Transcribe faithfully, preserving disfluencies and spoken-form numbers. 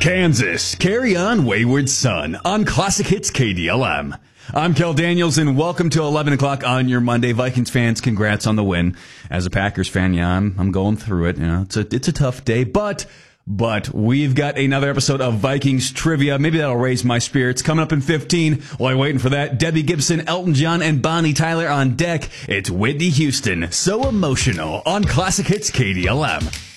Kansas, carry on, wayward son, on Classic Hits K D L M. I'm Kel Daniels, and welcome to eleven o'clock on your Monday. Vikings fans, congrats on the win. As a Packers fan, yeah, I'm, I'm going through it. You know, it's a, it's a tough day, but, but we've got another episode of Vikings Trivia. Maybe that'll raise my spirits. Coming up in fifteen, while you're waiting for that, Debbie Gibson, Elton John, and Bonnie Tyler on deck. It's Whitney Houston, So Emotional, on Classic Hits K D L M.